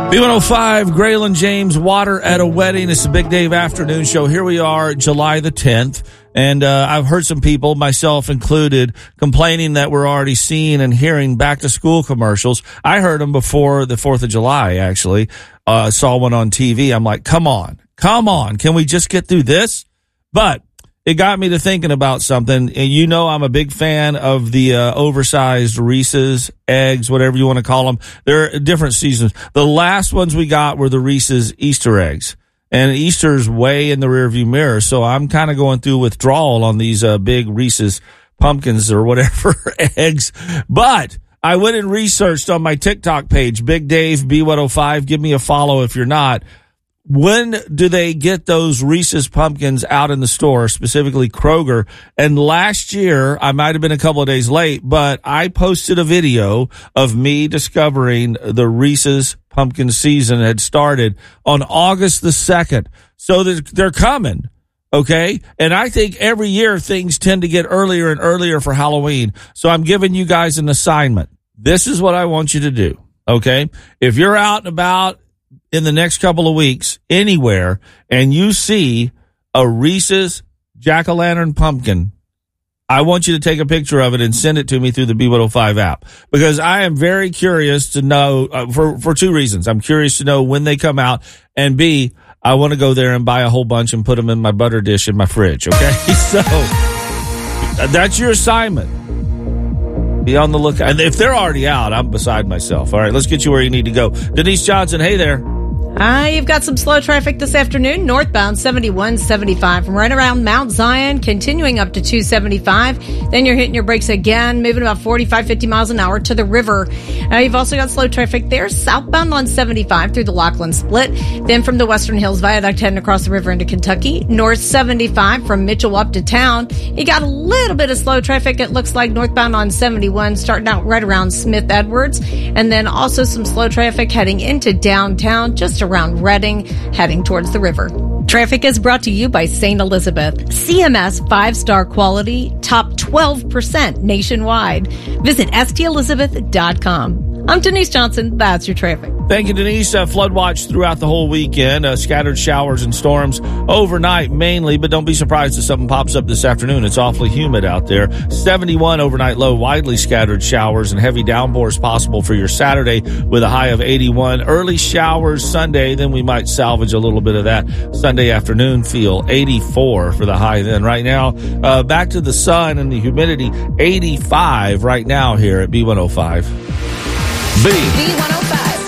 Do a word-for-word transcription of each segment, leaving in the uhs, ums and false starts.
B one oh five, Graylin James, Water at a Wedding. It's the Big Dave Afternoon Show. Here we are, July the tenth. And uh, I've heard some people, myself included, complaining that we're already seeing and hearing back-to-school commercials. I heard them before the fourth of July, actually. Uh, saw one on T V. I'm like, come on, come on. Can we just get through this? But it got me to thinking about something. And you know I'm a big fan of the uh, oversized Reese's eggs, whatever you want to call them. They're different seasons. The last ones we got were the Reese's Easter eggs. And Easter's way in the rearview mirror, so I'm kind of going through withdrawal on these uh, big Reese's pumpkins or whatever eggs. But I went and researched on my TikTok page, Big Dave B one oh five. Give me a follow if you're not. When do they get those Reese's pumpkins out in the store, specifically Kroger? And last year, I might have been a couple of days late, but I posted a video of me discovering the Reese's pumpkin season had started on August the second. So they're, they're coming, okay? And I think every year things tend to get earlier and earlier for Halloween. So I'm giving you guys an assignment. This is what I want you to do, okay? If you're out and about in the next couple of weeks anywhere and you see a Reese's jack-o'-lantern pumpkin, I want you to take a picture of it and send it to me through the B one oh five app, because I am very curious to know uh, for, for two reasons. I'm curious to know when they come out, and B, I want to go there and buy a whole bunch and put them in my butter dish in my fridge. Okay. So that's your assignment. Be on the lookout. And if they're already out, I'm beside myself. All right, let's get you where you need to go. Denise Johnson, hey there. Hi, you've got some slow traffic this afternoon, northbound seventy-one seventy-five from right around Mount Zion, continuing up to two seventy-five. Then you're hitting your brakes again, moving about forty-five, fifty miles an hour to the river. Uh, you've also got slow traffic there, southbound on seventy-five through the Lachlan Split. Then from the Western Hills Viaduct heading across the river into Kentucky, north seventy-five from Mitchell up to town. You got a little bit of slow traffic, it looks like, northbound on seventy-one, starting out right around Smith Edwards. And then also some slow traffic heading into downtown, just around Reading, heading towards the river. Traffic is brought to you by Saint Elizabeth. C M S five-star quality, top twelve percent nationwide. Visit S T Elizabeth dot com. I'm Denise Johnson. That's your traffic. Thank you, Denise. Uh, flood watch throughout the whole weekend. Uh, scattered showers and storms overnight mainly, but don't be surprised if something pops up this afternoon. It's awfully humid out there. seventy-one overnight low, widely scattered showers and heavy downpours possible for your Saturday with a high of eighty-one. Early showers Sunday, then we might salvage a little bit of that Sunday afternoon feel. eighty-four for the high then. Right now, uh, back to the sun and the humidity, eighty-five right now here at B one oh five. B. B one oh five.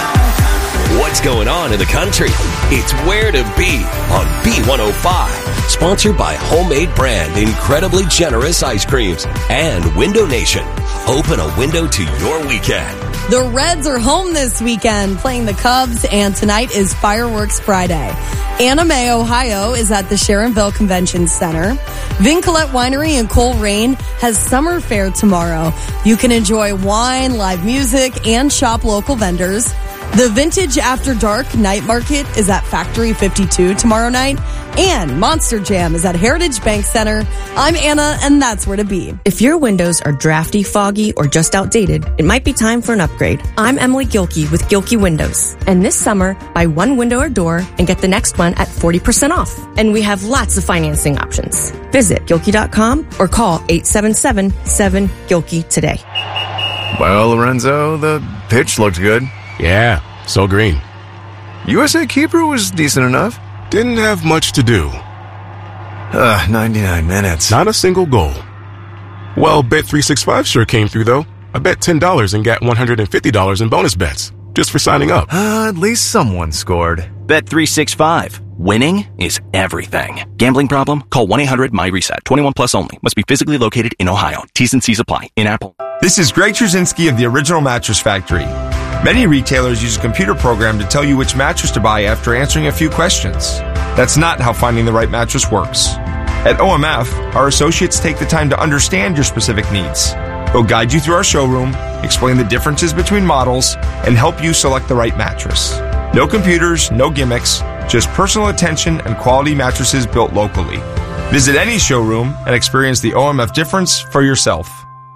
What's going on in the country? It's Where to Be on B one oh five. Sponsored by Homemade Brand Incredibly Generous Ice Creams and Window Nation. Open a window to your weekend. The Reds are home this weekend playing the Cubs, and tonight is Fireworks Friday. Anna Mae, Ohio is at the Sharonville Convention Center. Vincolette Winery in Coleraine has summer fair tomorrow. You can enjoy wine, live music, and shop local vendors. The Vintage After Dark Night Market is at Factory fifty-two tomorrow night. And Monster Jam is at Heritage Bank Center. I'm Anna, and that's Where to Be. If your windows are drafty, foggy, or just outdated, it might be time for an upgrade. I'm Emily Gilkey with Gilkey Windows. And this summer, buy one window or door and get the next one at forty percent off. And we have lots of financing options. Visit Gilkey dot com or call eight seven seven, seven, Gilkey today. Well, Lorenzo, the pitch looked good. Yeah, so green. U S A keeper was decent enough. Didn't have much to do. Uh, ninety-nine minutes. Not a single goal. Well, Bet three sixty-five sure came through, though. I bet ten dollars and got one hundred fifty dollars in bonus bets, just for signing up. Uh, at least someone scored. Bet three sixty-five. Winning is everything. Gambling problem? Call one eight hundred M Y reset. twenty-one plus only. Must be physically located in Ohio. T's and C's apply. In Apple. This is Greg Trzynski of the Original Mattress Factory. Many retailers use a computer program to tell you which mattress to buy after answering a few questions. That's not how finding the right mattress works. At O M F, our associates take the time to understand your specific needs. They'll guide you through our showroom, explain the differences between models, and help you select the right mattress. No computers, no gimmicks, just personal attention and quality mattresses built locally. Visit any showroom and experience the O M F difference for yourself.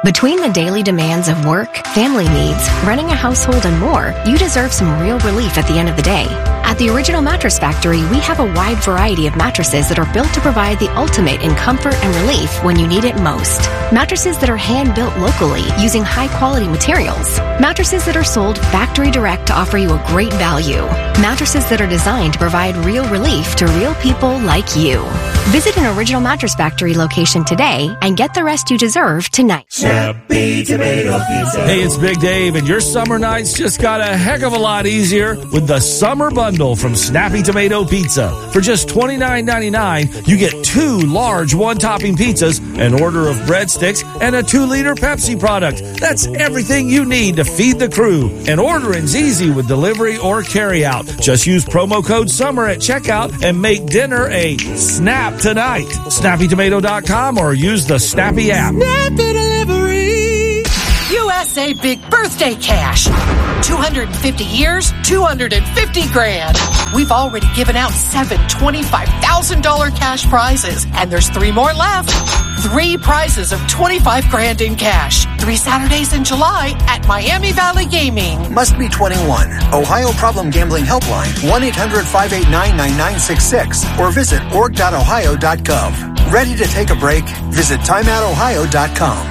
Between the daily demands of work, family needs, running a household, and more, you deserve some real relief at the end of the day. At the Original Mattress Factory, we have a wide variety of mattresses that are built to provide the ultimate in comfort and relief when you need it most. Mattresses that are hand-built locally using high-quality materials. Mattresses that are sold factory direct to offer you a great value. Mattresses that are designed to provide real relief to real people like you. Visit an Original Mattress Factory location today and get the rest you deserve tonight. Snappy Tomato Pizza. Hey, it's Big Dave, and your summer nights just got a heck of a lot easier with the Summer Bundle from Snappy Tomato Pizza. For just twenty-nine ninety-nine, you get two large one-topping pizzas, an order of breadsticks, and a two-liter Pepsi product. That's everything you need to feed the crew. And ordering's easy with delivery or carryout. Just use promo code SUMMER at checkout and make dinner a snap tonight. snappy tomato dot com or use the Snappy app. Snappy Delivery. U S A Big Birthday Cash. two hundred fifty years, two hundred fifty grand. We've already given out seven twenty-five thousand dollars cash prizes, and there's three more left. Three prizes of twenty-five grand in cash. Three Saturdays in July at Miami Valley Gaming. Must be twenty-one. Ohio Problem Gambling Helpline, one eight hundred five eight nine nine nine six six, or visit org dot ohio dot gov. Ready to take a break? Visit time out ohio dot com.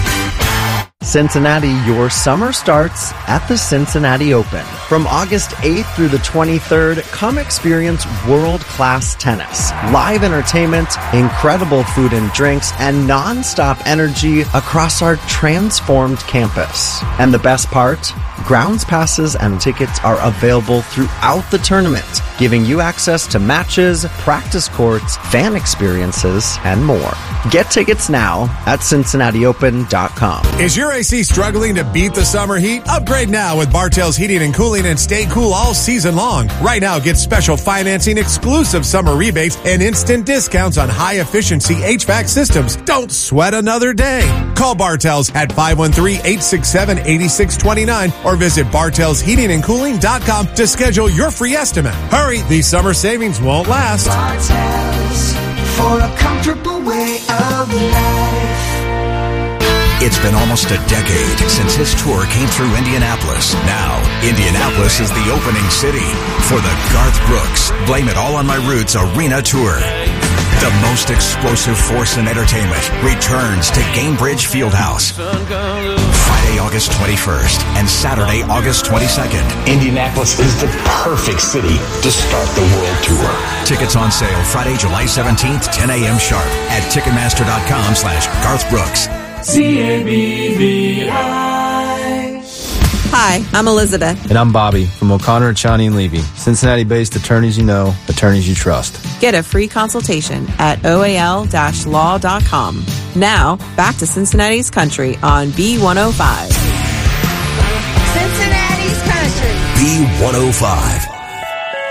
Cincinnati, your summer starts at the Cincinnati Open. From August eighth through the twenty-third, come experience world-class tennis, live entertainment, incredible food and drinks, and non-stop energy across our transformed campus. And the best part? Grounds passes and tickets are available throughout the tournament, giving you access to matches, practice courts, fan experiences, and more. Get tickets now at cincinnati open dot com. Is your A C struggling to beat the summer heat? Upgrade now with Bartell's Heating and Cooling and stay cool all season long. Right now, get special financing, exclusive summer rebates, and instant discounts on high-efficiency H V A C systems. Don't sweat another day. Call Bartell's at five one three, eight six seven, eight six two nine or visit bartells heating and cooling dot com to schedule your free estimate. Hurry, these summer savings won't last. Bartell's, for a comfortable way of life. It's been almost a decade since his tour came through Indianapolis. Now, Indianapolis is the opening city for the Garth Brooks Blame It All on My Roots Arena Tour. The most explosive force in entertainment returns to Gainbridge Fieldhouse. Friday, August twenty-first and Saturday, August twenty-second. Indianapolis is the perfect city to start the world tour. Tickets on sale Friday, July seventeenth, ten a.m. sharp at Ticketmaster.com slash Garth Brooks. C A B V I. Hi, I'm Elizabeth. And I'm Bobby from O'Connor, Chani and Levy. Cincinnati-based attorneys you know, attorneys you trust. Get a free consultation at O A L law dot com. Now, back to Cincinnati's Country on B one oh five. Cincinnati's Country. B one oh five.